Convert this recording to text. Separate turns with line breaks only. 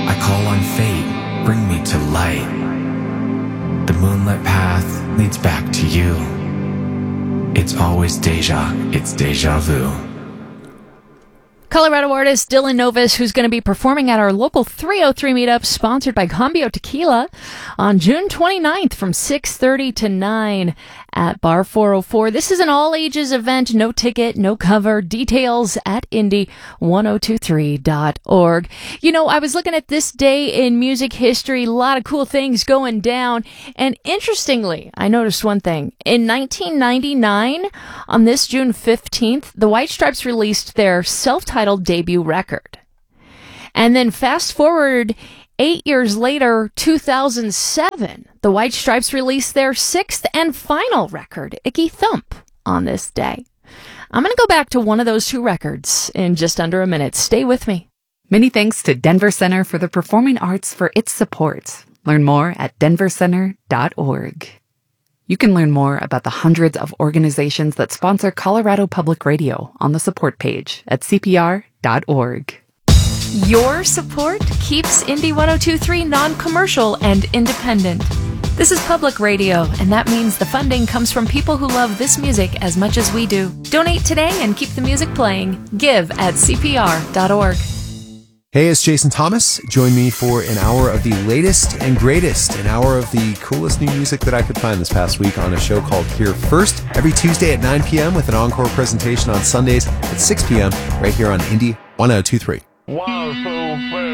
I call on fate, bring me to light. The moonlit path leads back to you. It's always it's deja vu.
Colorado artist Dylan Novus, who's going to be performing at our local 303 meetup sponsored by Cambio Tequila on June 29th from 6:30 to 9 at Bar 404. This is an all-ages event, no ticket, no cover. Details at indie1023.org. You know, I was looking at this day in music history, a lot of cool things going down, and interestingly, I noticed one thing. In 1999, on this June 15th, the White Stripes released their self-titled debut record. And then fast forward 8 years later, 2007, the White Stripes released their sixth and final record, Icky Thump, on this day. I'm going to go back to one of those two records in just under a minute. Stay with me.
Many thanks to Denver Center for the Performing Arts for its support. Learn more at denvercenter.org. You can learn more about the hundreds of organizations that sponsor Colorado Public Radio on the support page at cpr.org.
Your support keeps Indie 102.3 non-commercial and independent. This is public radio, and that means the funding comes from people who love this music as much as we do. Donate today and keep the music playing. Give at cpr.org.
Hey, it's Jason Thomas. Join me for an hour of the latest and greatest, an hour of the coolest new music that I could find this past week on a show called Here First, every Tuesday at 9 p.m. with an encore presentation on Sundays at 6 p.m. right here on Indie 102.3.
Wow, so